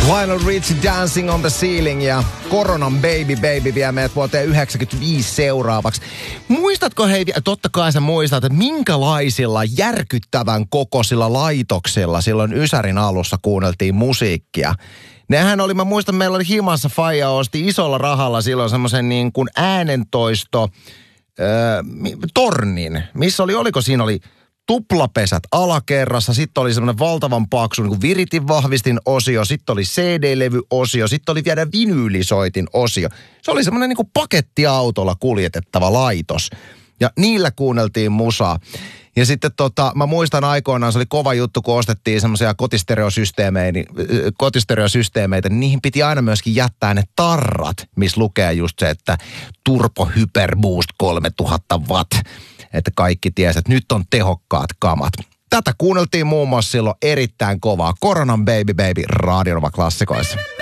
Lionel Richie Dancing on the Ceiling ja Koronan Baby Baby vie meidät vuoteen 1995 seuraavaksi. Muistatko hei, totta kai sä muistat, että minkälaisilla järkyttävän kokoisilla laitoksilla silloin Ysärin alussa kuunneltiin musiikkia? Nehän oli, mä muistan, meillä oli himassa faija osti isolla rahalla silloin semmoisen niin kuin äänentoisto tornin, missä oliko siinä oli tuplapesät alakerrassa, sitten oli semmoinen valtavan paksu niin kuin viritin vahvistin osio, sitten oli CD-levy-osio, sitten oli vielä vinyylisoitin osio. Se oli semmoinen niin kuin pakettiautolla kuljetettava laitos. Ja niillä kuunneltiin musaa. Ja sitten mä muistan aikoinaan, se oli kova juttu, kun ostettiin semmoisia kotistereosysteemeitä, niin niihin piti aina myöskin jättää ne tarrat, missä lukee just se, että Turbo Hyper Boost 3000 watt. Että kaikki tiesi, että nyt on tehokkaat kamat. Tätä kuunneltiin muun muassa silloin erittäin kovaa Koronan Baby Baby Radio Nova -klassikoissa.